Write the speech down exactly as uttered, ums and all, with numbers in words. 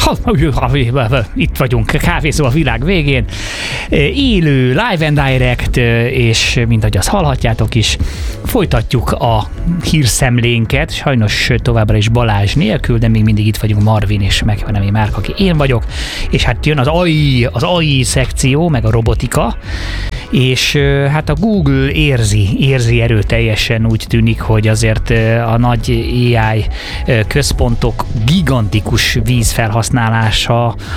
itt vagyunk, kávészó a világ végén, élő, live and direct, és mint ahogy azt hallhatjátok is, folytatjuk a hírszemlénket, sajnos továbbra is Balázs nélkül, de még mindig itt vagyunk Marvin és Megvenemi Márk, aki én vagyok, és hát jön az á i, az á i szekció, meg a robotika, és hát a Google érzi, érzi erőteljesen, úgy tűnik, hogy azért a nagy á i központok gigantikus vízfelhasználása